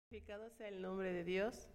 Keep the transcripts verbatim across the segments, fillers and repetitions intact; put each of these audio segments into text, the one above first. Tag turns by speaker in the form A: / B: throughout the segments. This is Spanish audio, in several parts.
A: Glorificado sea el nombre de Dios.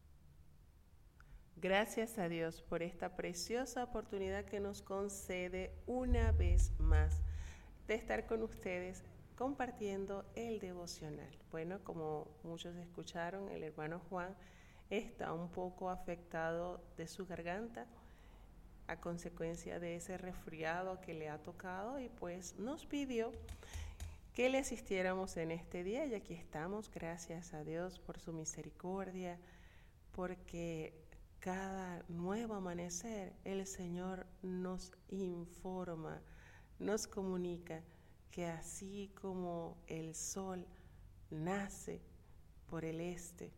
A: Gracias a Dios por esta preciosa oportunidad que nos concede una vez más de estar con ustedes compartiendo el devocional. Bueno, como muchos escucharon, el hermano Juan está un poco afectado de su garganta a consecuencia de ese resfriado que le ha tocado y pues nos pidió que le asistiéramos en este día y aquí estamos, gracias a Dios por su misericordia, porque cada nuevo amanecer el Señor nos informa, nos comunica que así como el sol nace por el este,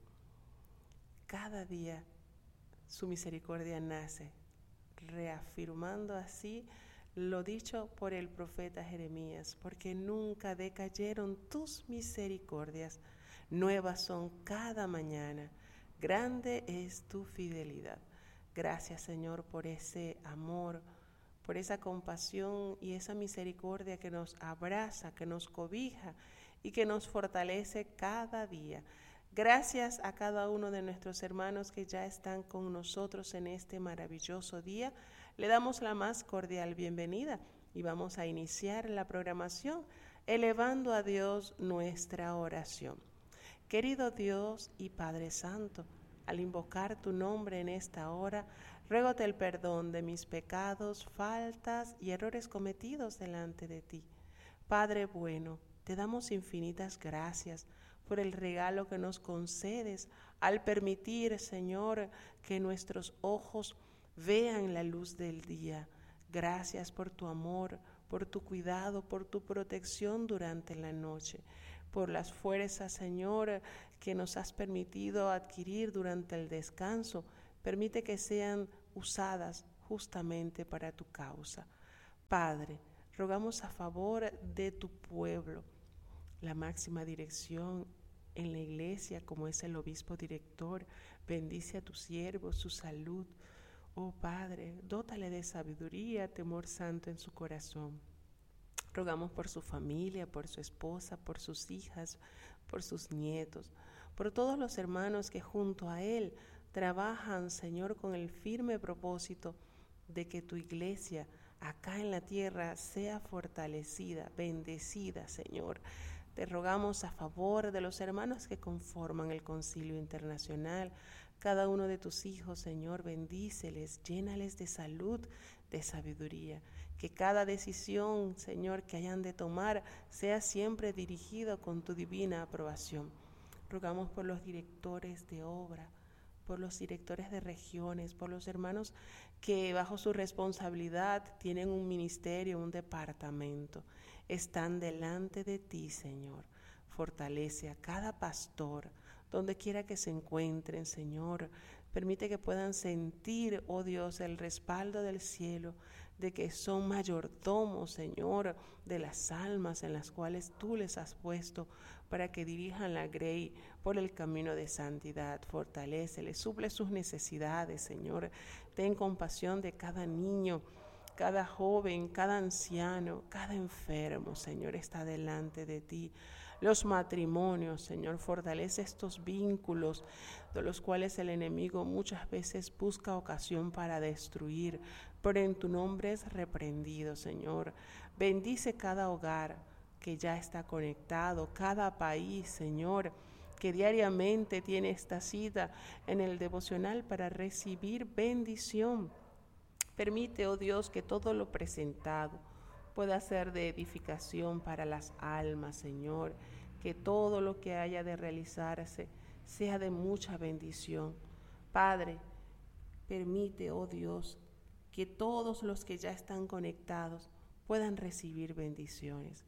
A: cada día su misericordia nace, reafirmando así lo dicho por el profeta Jeremías, porque nunca decayeron tus misericordias, nuevas son cada mañana, grande es tu fidelidad. Gracias, Señor, por ese amor, por esa compasión y esa misericordia que nos abraza, que nos cobija y que nos fortalece cada día. Gracias a cada uno de nuestros hermanos que ya están con nosotros en este maravilloso día. Le damos la más cordial bienvenida y vamos a iniciar la programación elevando a Dios nuestra oración. Querido Dios y Padre Santo, al invocar tu nombre en esta hora, ruégote el perdón de mis pecados, faltas y errores cometidos delante de ti. Padre bueno, te damos infinitas gracias por el regalo que nos concedes al permitir, Señor, que nuestros ojos vean la luz del día. Gracias por tu amor, por tu cuidado, por tu protección durante la noche, por las fuerzas, Señor, que nos has permitido adquirir durante el descanso. Permite que sean usadas justamente para tu causa. Padre, rogamos a favor de tu pueblo, la máxima dirección en la iglesia, como es el obispo director. Bendice a tu siervo, su salud. Oh Padre, dótale de sabiduría, temor santo en su corazón. Rogamos por su familia, por su esposa, por sus hijas, por sus nietos, por todos los hermanos que junto a él trabajan, Señor, con el firme propósito de que tu iglesia acá en la tierra sea fortalecida, bendecida, Señor. Te rogamos a favor de los hermanos que conforman el Concilio Internacional, cada uno de tus hijos, Señor, bendíceles, llénales de salud, de sabiduría, que cada decisión, Señor, que hayan de tomar sea siempre dirigido con tu divina aprobación. Rogamos por los directores de obra, por los directores de regiones, por los hermanos que bajo su responsabilidad tienen un ministerio, un departamento. Están delante de ti, Señor. Fortalece a cada pastor, donde quiera que se encuentren, Señor. Permite que puedan sentir, oh Dios, el respaldo del cielo, de que son mayordomos, Señor, de las almas en las cuales tú les has puesto para que dirijan la grey por el camino de santidad. Fortaléceles, suple sus necesidades, Señor. Ten compasión de cada niño, cada joven, cada anciano, cada enfermo, Señor, está delante de ti. Los matrimonios, Señor, fortalece estos vínculos de los cuales el enemigo muchas veces busca ocasión para destruir, pero en tu nombre es reprendido, Señor. Bendice cada hogar que ya está conectado, cada país, Señor, que diariamente tiene esta cita en el devocional para recibir bendición. Permite, oh Dios, que todo lo presentado pueda ser de edificación para las almas, Señor, que todo lo que haya de realizarse sea de mucha bendición. Padre, permite, oh Dios, que todos los que ya están conectados puedan recibir bendiciones,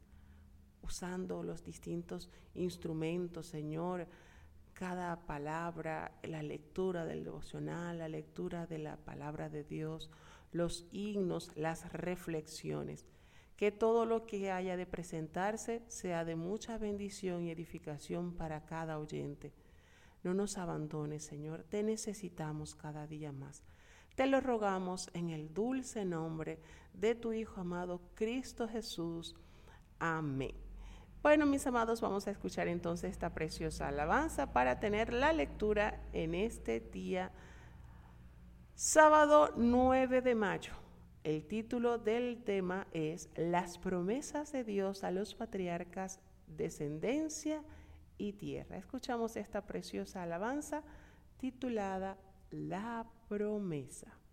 A: usando los distintos instrumentos, Señor, cada palabra, la lectura del devocional, la lectura de la palabra de Dios, los himnos, las reflexiones. Que todo lo que haya de presentarse sea de mucha bendición y edificación para cada oyente. No nos abandones, Señor, te necesitamos cada día más. Te lo rogamos en el dulce nombre de tu Hijo amado, Cristo Jesús. Amén. Bueno, mis amados, vamos a escuchar entonces esta preciosa alabanza para tener la lectura en este día, sábado nueve de mayo. El título del tema es Las promesas de Dios a los patriarcas, descendencia y tierra. Escuchamos esta preciosa alabanza titulada La promesa.